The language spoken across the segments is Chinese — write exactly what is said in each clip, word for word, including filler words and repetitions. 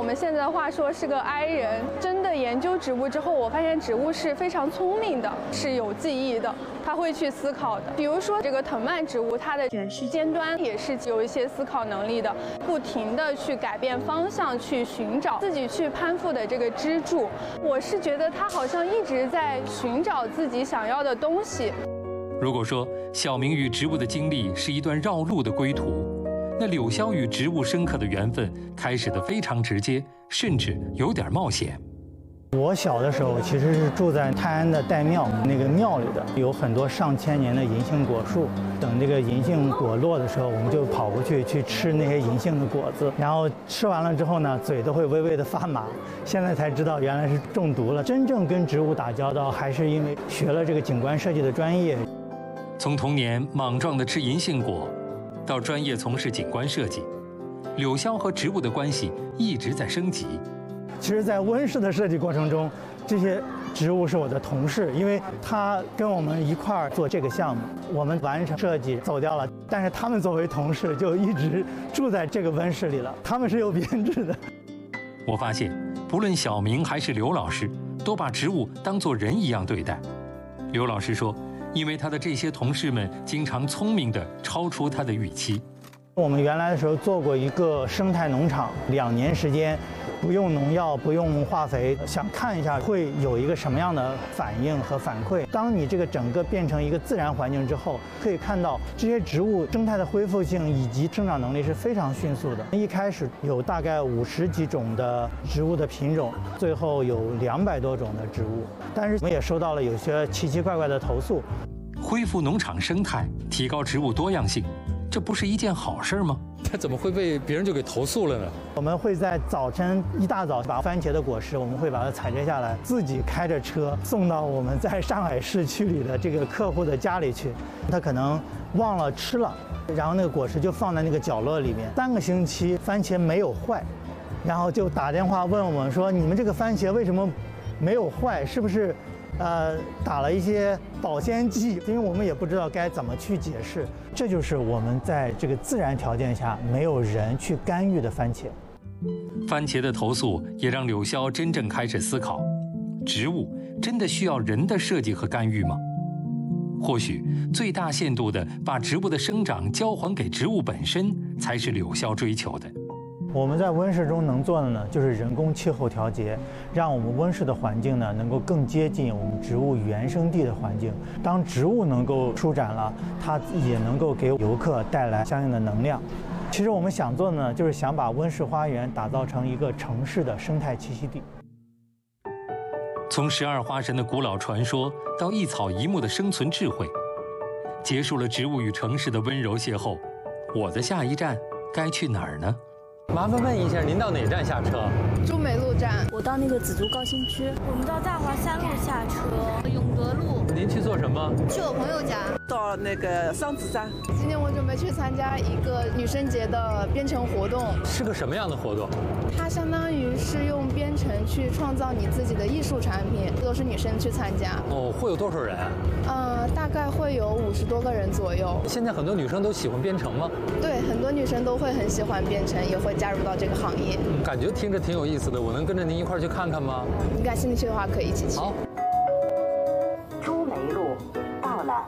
们现在的话说是个 I 人。真的研究植物之后，我发现植物是非常聪明的，是有记忆的，它会去思考的。比如说这个藤蔓植物，它的卷须尖端也是有一些思考能力的，不停的去改变方向，去寻找自己去攀附的这个支柱。我是觉得它好像一直在寻找自己想要的东西。 如果说小明与植物的经历是一段绕路的归途，那柳萧与植物深刻的缘分开始的非常直接，甚至有点冒险。 我小的时候其实是住在泰安的岱庙，那个庙里的有很多上千年的银杏果树。等这个银杏果落的时候，我们就跑过去去吃那些银杏的果子，然后吃完了之后呢，嘴都会微微的发麻。现在才知道原来是中毒了。真正跟植物打交道，还是因为学了这个景观设计的专业。 从童年莽撞的吃银杏果，到专业从事景观设计，柳萧和植物的关系一直在升级。 其实，在温室的设计过程中，这些植物是我的同事，因为他跟我们一块儿做这个项目，我们完成设计走掉了，但是他们作为同事就一直住在这个温室里了，他们是有编制的。 我发现，不论小明还是刘老师，都把植物当作人一样对待。刘老师说，因为他的这些同事们经常聪明地超出他的预期。 我们原来的时候做过一个生态农场，两年时间，不用农药，不用化肥，想看一下会有一个什么样的反应和反馈。当你这个整个变成一个自然环境之后，可以看到这些植物生态的恢复性以及生长能力是非常迅速的。一开始有大概五十几种的植物的品种，最后有两百多种的植物，但是我们也收到了有些奇奇怪怪的投诉。 恢复农场生态，提高植物多样性，这不是一件好事吗？ 他怎么会被别人就给投诉了呢？ 我们会在早晨一大早把番茄的果实，我们会把它采摘下来，自己开着车送到我们在上海市区里的这个客户的家里去。他可能忘了吃了，然后那个果实就放在那个角落里面，三个星期番茄没有坏，然后就打电话问我们说：“你们这个番茄为什么没有坏？是不是？”呃，打了一些保鲜剂，因为我们也不知道该怎么去解释。这就是我们在这个自然条件下没有人去干预的番茄。 番茄的投诉也让柳萧真正开始思考：植物真的需要人的设计和干预吗？或许最大限度地把植物的生长交还给植物本身，才是柳萧追求的。 我们在温室中能做的呢，就是人工气候调节，让我们温室的环境呢能够更接近我们植物原生地的环境。当植物能够舒展了，它也能够给游客带来相应的能量。其实我们想做的呢，就是想把温室花园打造成一个城市的生态栖息地。 从十二花神的古老传说到一草一木的生存智慧，结束了植物与城市的温柔邂逅，我的下一站该去哪儿呢？ 麻烦问一下，您到哪站下车？ 朱梅路站。 我到那个紫竹高新区。我们到大华三路下车。永德路。 您去做什么？ 去我朋友家。 到那个桑梓山。 今天我准备去参加一个女生节的编程活动。 是个什么样的活动？ 它相当于是用编程去创造你自己的艺术产品，都是女生去参加。 哦，会有多少人？ 呃，大概会有五十多个人左右。 现在很多女生都喜欢编程吗？ 对，很多女生都会很喜欢编程，也会加入到这个行业。 嗯，感觉听着挺有意思的，我能跟着您一块儿去看看吗？ 你感兴趣的话，可以一起去。 好。 朱梅路到了。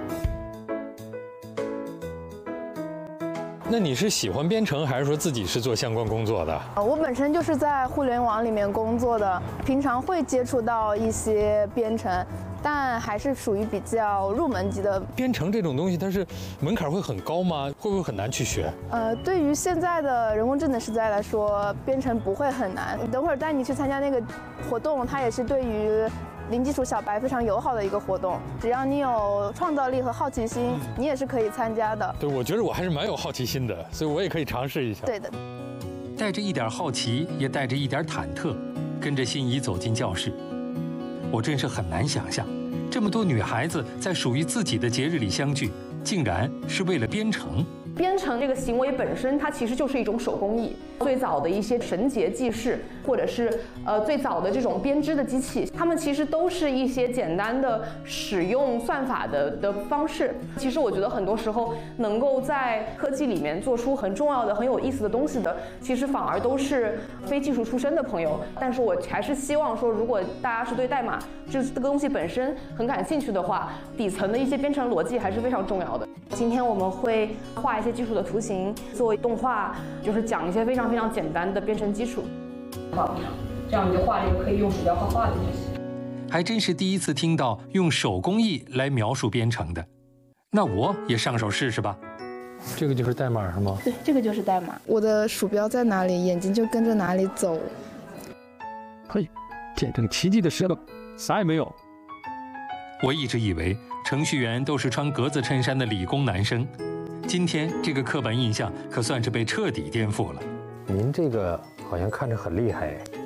那你是喜欢编程，还是说自己是做相关工作的？ 我本身就是在互联网里面工作的，平常会接触到一些编程，但还是属于比较入门级的。 编程这种东西，它是门槛会很高吗？会不会很难去学？ 呃，对于现在的人工智能时代来说，编程不会很难。等会儿带你去参加那个活动，它也是对于零基础小白非常友好的一个活动，只要你有创造力和好奇心，你也是可以参加的。 对，我觉得我还是蛮有好奇心的，所以我也可以尝试一下。 对的， 带着一点好奇，也带着一点忐忑，跟着心仪走进教室。我真是很难想象，这么多女孩子在属于自己的节日里相聚，竟然是为了编程。 编程这个行为本身，它其实就是一种手工艺。最早的一些绳结记事，或者是呃最早的这种编织的机器，它们其实都是一些简单的使用算法的的方式。其实我觉得很多时候能够在科技里面做出很重要的、很有意思的东西的，其实反而都是非技术出身的朋友。但是我还是希望说，如果大家是对代码这这个东西本身很感兴趣的话，底层的一些编程逻辑还是非常重要的。今天我们会画一些基础的图形，做动画，就是讲一些非常非常简单的编程基础。这样你就画这个可以用鼠标画画的就行。 还真是第一次听到用手工艺来描述编程的，那我也上手试试吧。 这个就是代码是吗？ 对，这个就是代码。 我的鼠标在哪里，眼睛就跟着哪里走。 嘿，见证奇迹的时刻，啥也没有。 我一直以为程序员都是穿格子衬衫的理工男生，今天这个刻板印象可算是被彻底颠覆了。 您这个好像看着很厉害哎。